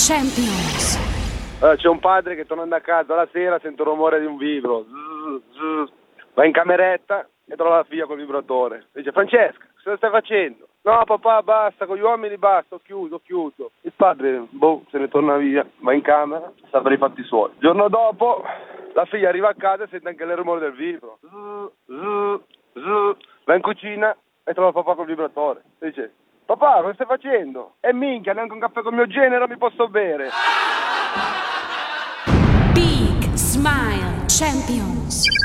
Champions. C'è un padre che tornando a casa la sera sente il rumore di un vibro. Va in cameretta e trova la figlia col vibratore. Dice: Francesca, cosa stai facendo? No papà, basta, con gli uomini basta, ho chiuso. Il padre, se ne torna via, va in camera, sta per i fatti suoi. Il giorno dopo la figlia arriva a casa e sente anche il rumore del vibro. Va in cucina e trova papà col vibratore. Dice: papà, cosa stai facendo? E minchia, neanche un caffè col mio genero mi posso bere. Big Smile Champions.